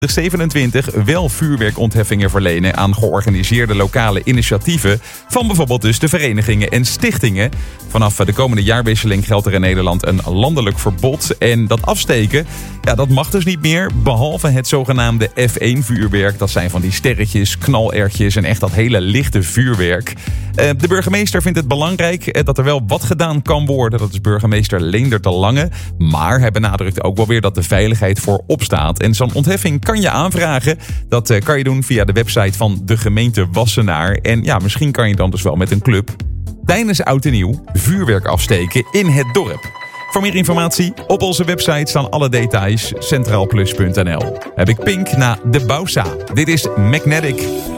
2027 wel vuurwerkontheffingen verlenen aan georganiseerde lokale initiatieven van bijvoorbeeld dus de verenigingen en stichtingen. Vanaf de komende jaarwisseling geldt er in Nederland een landelijk verbod en dat afsteken, dat mag dus niet meer, behalve het zogenaamde F1-vuurwerk. Dat zijn van die sterretjes, knalertjes en echt dat hele lichte vuurwerk. De burgemeester vindt het belangrijk dat er wel wat gedaan kan worden. Dat is burgemeester Leendert de Lange. Maar hij benadrukt ook wel weer dat de veiligheid voorop staat. En zo'n ontheffing kan je aanvragen. Dat kan je doen via de website van de gemeente Wassenaar. En misschien kan je dan dus wel met een club tijdens Oud en Nieuw vuurwerk afsteken in het dorp. Voor meer informatie, op onze website staan alle details, centraalplus.nl. Heb ik Pink na de Bouwsa. Dit is Magnetic.